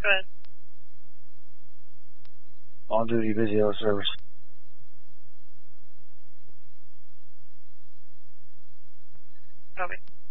Go ahead. On duty, busy hour service. Copy.